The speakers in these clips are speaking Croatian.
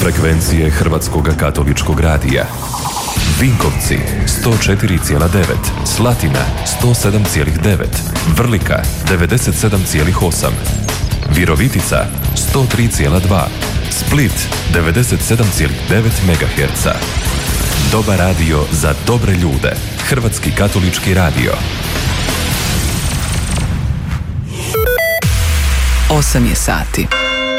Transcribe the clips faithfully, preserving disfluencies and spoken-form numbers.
Frekvencije Hrvatskog katoličkog radija. Vinkovci sto četiri zarez devet, Slatina sto sedam zarez devet, Vrlika devedeset sedam zarez osam, Virovitica sto tri zarez dva, Split devedeset sedam zarez devet megaherca. Dobar radio za dobre ljude. Hrvatski katolički radio. osam je sati.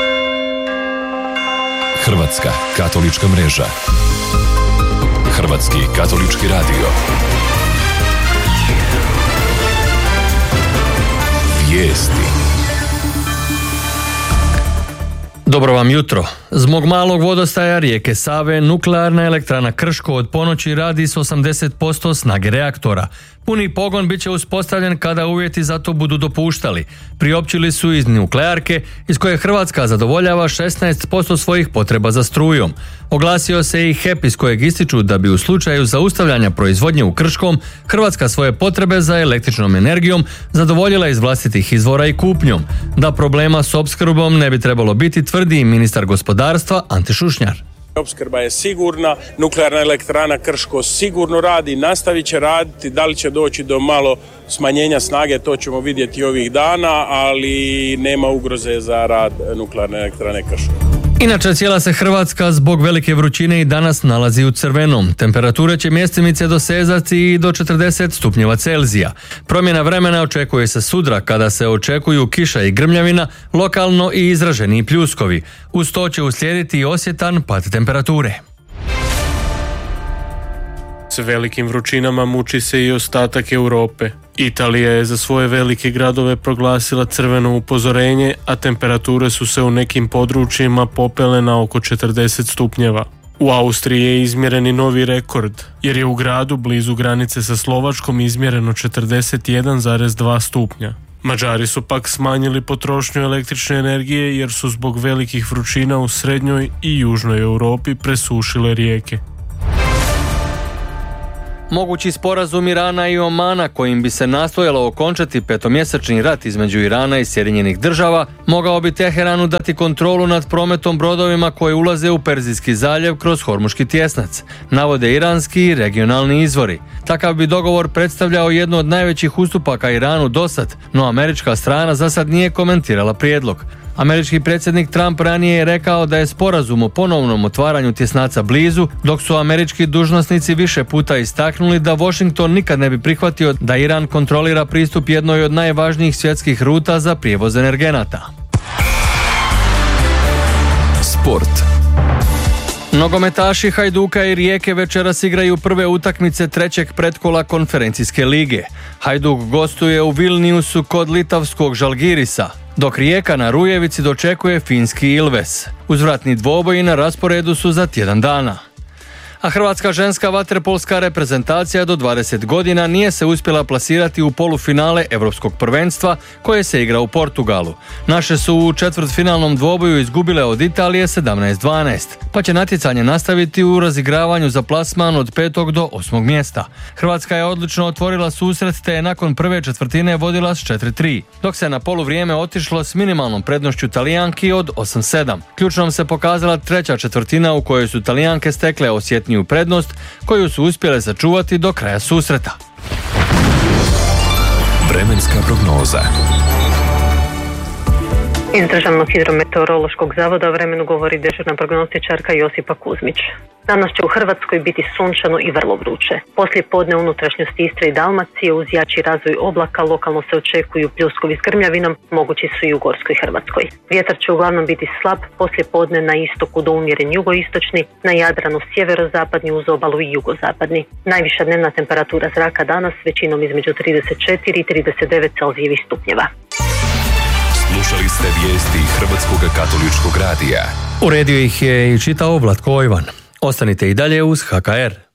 Hrvatska katolička mreža. Hrvatski katolički radio. Vijesti. Dobro vam jutro. Zbog malog vodostaja rijeke Save, nuklearna elektrana Krško od ponoći radi s osamdeset posto snage reaktora. Puni pogon bit će uspostavljen kada uvjeti za to budu dopuštali. Priopćili su iz nuklearke, iz koje Hrvatska zadovoljava šesnaest posto svojih potreba za strujom. Oglasio se i H E P iz kojeg ističu da bi u slučaju zaustavljanja proizvodnje u Krškom Hrvatska svoje potrebe za električnom energijom zadovoljila iz vlastitih izvora i kupnjom. Da problema s opskrbom ne bi trebalo biti, tvrdi ministar gospodarstva Ante Šušnjar. Opskrba je sigurna, nuklearna elektrana Krško sigurno radi, nastavit će raditi, da li će doći do malo smanjenja snage, to ćemo vidjeti ovih dana, ali nema ugroze za rad nuklearne elektrane Krško. Inače, cijela se Hrvatska zbog velike vrućine i danas nalazi u crvenom. Temperature će mjestimice dosezati i do četrdeset stupnjeva Celzija. Promjena vremena očekuje se sutra, kada se očekuju kiša i grmljavina, lokalno i izraženi pljuskovi. Uz to će uslijediti i osjetan pad temperature. S velikim vrućinama muči se i ostatak Europe. Italija je za svoje velike gradove proglasila crveno upozorenje, a temperature su se u nekim područjima popele na oko četrdeset stupnjeva. U Austriji je izmjeren i novi rekord, jer je u gradu blizu granice sa Slovačkom izmjereno četrdeset jedan zarez dva stupnja. Mađari su pak smanjili potrošnju električne energije jer su zbog velikih vrućina u srednjoj i južnoj Europi presušile rijeke. Mogući sporazum Irana i Omana kojim bi se nastojalo okončati petomjesečni rat između Irana i Sjedinjenih država mogao bi Teheranu dati kontrolu nad prometom brodovima koji ulaze u Perzijski zaljev kroz Hormuški tjesnac, navode iranski i regionalni izvori. Takav bi dogovor predstavljao jednu od najvećih ustupaka Iranu dosad, no američka strana za sad nije komentirala prijedlog. Američki predsjednik Trump ranije je rekao da je sporazum o ponovnom otvaranju tjesnaca blizu, dok su američki dužnosnici više puta istaknuli da Washington nikad ne bi prihvatio da Iran kontrolira pristup jednoj od najvažnijih svjetskih ruta za prijevoz energenata. Sport. Nogometaši Hajduka i Rijeke večeras igraju prve utakmice trećeg pretkola konferencijske lige. Hajduk gostuje u Vilniusu kod litavskog Žalgirisa, dok Rijeka na Rujevici dočekuje finski Ilves. Uzvratni dvoboji na rasporedu su za tjedan dana. A hrvatska ženska vaterpolska reprezentacija do dvadeset godina nije se uspjela plasirati u polufinale Europskog prvenstva koje se igra u Portugalu. Naše su u četvrtfinalnom dvoboju izgubile od Italije sedamnaest dvanaest, pa će natjecanje nastaviti u razigravanju za plasman od petog do osmog mjesta. Hrvatska je odlično otvorila susret te je nakon prve četvrtine vodila s četiri tri, dok se na poluvrijeme otišlo s minimalnom prednošću Talijanki od osam sedam. Ključnom se pokazala treća četvrtina u kojoj su Talijanke stekle osjetniju prednost koju su uspjele sačuvati do kraja susreta. Vremenska prognoza. Iz Državnog hidrometeorološkog zavoda o vremenu govori dežurna prognostičarka Josipa Kuzmić. Danas će u Hrvatskoj biti sunčano i vrlo vruće. Poslije podne unutrašnjosti Istre i Dalmacije uz jači razvoj oblaka lokalno se očekuju pljuskovi s grmljavinom, mogući su i u Gorskoj Hrvatskoj. Vjetar će uglavnom biti slab, poslije podne na istoku do umjeren jugoistočni, na Jadranu sjeverozapadni uz obalu i jugozapadni. Najviša dnevna temperatura zraka danas većinom između trideset četiri i trideset devet Celzijevih stupnjeva. Slušali ste vijesti Hrvatskog katoličkog radija. Uredio ih je i čitao Vlatko Ojvan. Ostanite i dalje uz H K R.